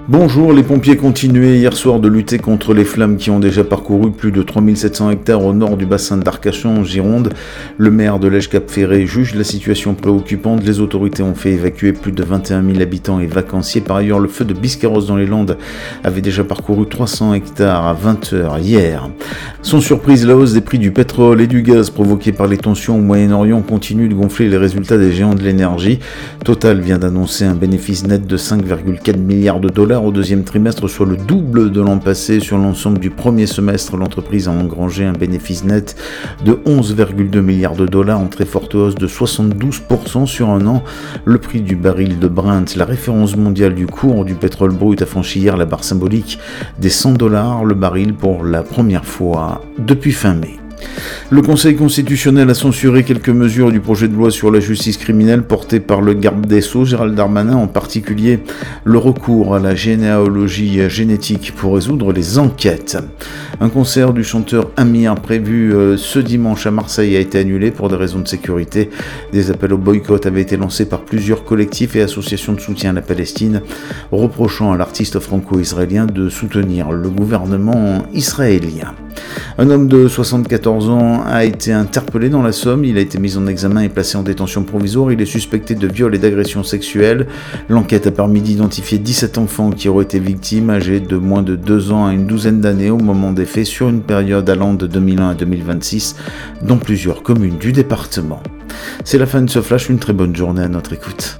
Bonjour, les pompiers continuaient hier soir de lutter contre les flammes qui ont déjà parcouru plus de 3700 hectares au nord du bassin d'Arcachon en Gironde. Le maire de Lège-Cap-Ferré juge la situation préoccupante. Les autorités ont fait évacuer plus de 21 000 habitants et vacanciers. Par ailleurs, le feu de Biscarrosse dans les Landes avait déjà parcouru 300 hectares à 20h hier. Sans surprise, la hausse des prix du pétrole et du gaz provoquée par les tensions au Moyen-Orient continue de gonfler les résultats des géants de l'énergie. Total vient d'annoncer un bénéfice net de 5,4 milliards de dollars au deuxième trimestre, soit le double de l'an passé. Sur l'ensemble du premier semestre, l'entreprise a engrangé un bénéfice net de 11,2 milliards de dollars, en très forte hausse de 72% sur un an. Le prix du baril de Brent, la référence mondiale du cours du pétrole brut, a franchi hier la barre symbolique des $100 le baril pour la première fois depuis fin mai. Le Conseil constitutionnel a censuré quelques mesures du projet de loi sur la justice criminelle porté par le garde des Sceaux, Gérald Darmanin, en particulier le recours à la généalogie génétique pour résoudre les enquêtes. Un concert du chanteur Amir prévu ce dimanche à Marseille a été annulé pour des raisons de sécurité. Des appels au boycott avaient été lancés par plusieurs collectifs et associations de soutien à la Palestine, reprochant à l'artiste franco-israélien de soutenir le gouvernement israélien. Un homme de 74 ans a été interpellé dans la Somme. Il a été mis en examen et placé en détention provisoire. Il est suspecté de viol et d'agression sexuelle. L'enquête a permis d'identifier 17 enfants qui auraient été victimes, âgés de moins de 2 ans à une douzaine d'années au moment des faits, sur une période allant de 2001 à 2026 dans plusieurs communes du département. C'est la fin de ce flash, une très bonne journée à notre écoute.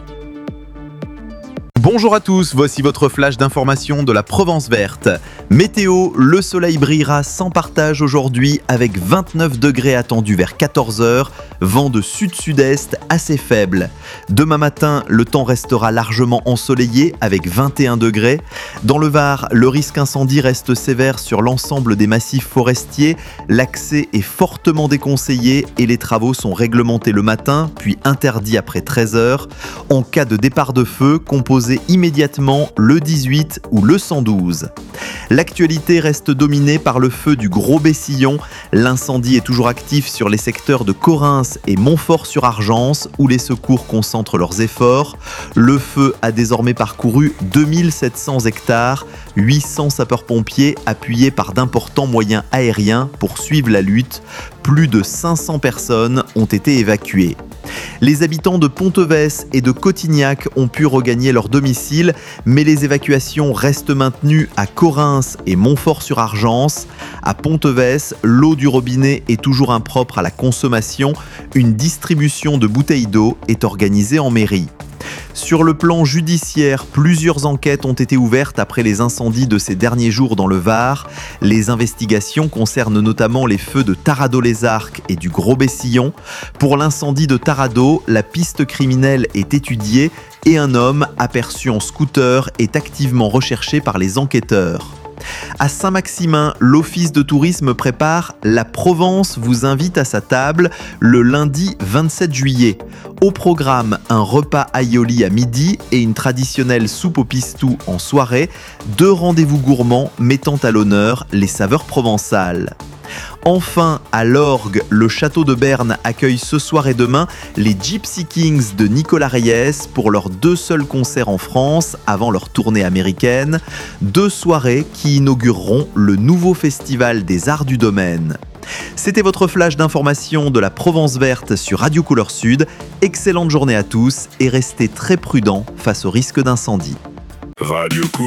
Bonjour à tous, voici votre flash d'information de la Provence verte. Météo, le soleil brillera sans partage aujourd'hui avec 29 degrés attendus vers 14h, vent de sud-sud-est assez faible. Demain matin, le temps restera largement ensoleillé avec 21 degrés. Dans le Var, le risque incendie reste sévère sur l'ensemble des massifs forestiers. L'accès est fortement déconseillé et les travaux sont réglementés le matin, puis interdits après 13h. En cas de départ de feu, composez immédiatement le 18 ou le 112. L'actualité reste dominée par le feu du Gros Bessillon. L'incendie est toujours actif sur les secteurs de Correns et Montfort-sur-Argence où les secours concentrent leurs efforts. Le feu a désormais parcouru 2700 hectares, 800 sapeurs-pompiers appuyés par d'importants moyens aériens poursuivent la lutte. Plus de 500 personnes ont été évacuées. Les habitants de Ponteves et de Cotignac ont pu regagner leur domicile, mais les évacuations restent maintenues à Correns et Montfort-sur-Argence. À Ponteves, l'eau du robinet est toujours impropre à la consommation. Une distribution de bouteilles d'eau est organisée en mairie. Sur le plan judiciaire, plusieurs enquêtes ont été ouvertes après les incendies de ces derniers jours dans le Var. Les investigations concernent notamment les feux de Taradot-les-Arcs et du Gros Bessillon. Pour l'incendie de Taradot, la piste criminelle est étudiée et un homme aperçu en scooter est activement recherché par les enquêteurs. À Saint-Maximin, l'Office de tourisme prépare La Provence vous invite à sa table le lundi 27 juillet. Au programme, un repas aioli à midi et une traditionnelle soupe au pistou en soirée, 2 rendez-vous gourmands mettant à l'honneur les saveurs provençales. Enfin, à l'Orgue, le château de Berne accueille ce soir et demain les Gypsy Kings de Nicolas Reyes pour leurs 2 seuls concerts en France avant leur tournée américaine. 2 soirées qui inaugureront le nouveau festival des arts du domaine. C'était votre flash d'information de la Provence verte sur Radio Couleur Sud. Excellente journée à tous et restez très prudents face au risque d'incendie.